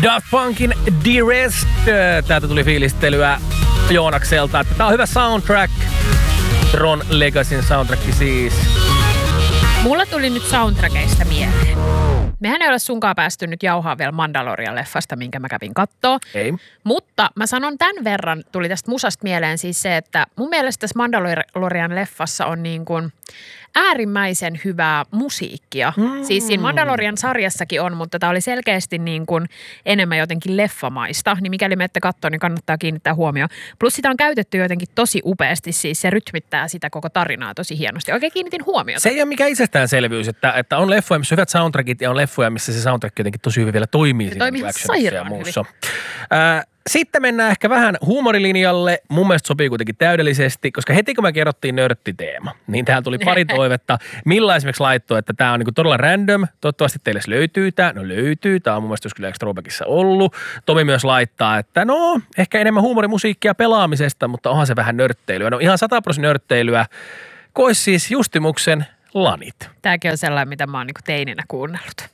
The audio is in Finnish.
Daft Punkin Dearest. Täältä tuli fiilistelyä Joonakselta, että tää on hyvä soundtrack. Tron Legacyn soundtrack siis. Mulla tuli nyt soundtrackeista mieleen. Mehän ei ole sunkaan päästy nyt jauhaa vielä Mandalorian-leffasta, minkä mä kävin kattoo. Ei. Mutta mä sanon tämän verran, tuli tästä musasta mieleen siis se, että mun mielestä tässä Mandalorian-leffassa on niin kuin äärimmäisen hyvää musiikkia. Siis siinä Mandalorian-sarjassakin on, mutta tämä oli selkeästi niin kuin enemmän jotenkin leffamaista. Niin mikäli menette katsoa, niin kannattaa kiinnittää huomioon. Plus sitä on käytetty jotenkin tosi upeasti, siis se rytmittää sitä koko tarinaa tosi hienosti. Oikein kiinnitin huomiota. Se ei ole mikään itsestäänselvyys, että on leffoja, missä on hyvät soundtrackit ja on leffoja, missä se soundtrack jotenkin tosi hyvin vielä toimii. Se toimii sairaan muussa. Sitten mennään ehkä vähän huumorilinjalle. Mun mielestä sopii kuitenkin täydellisesti, koska heti kun me kerrottiin nörttiteema, niin täällä tuli pari toivetta. Milla esimerkiksi laittoi, että tää on niinku todella random. Toivottavasti teille se löytyy tää. No löytyy. Tää on mun mielestä kyllä Throwbackissa ollut. Tomi myös laittaa, että no ehkä enemmän huumorimusiikkia pelaamisesta, mutta onhan se vähän nörtteilyä. No ihan 100% nörtteilyä. Kois siis Justimuksen Lanit. Tääkin on sellainen, mitä mä oon niinku teininä kuunnellut.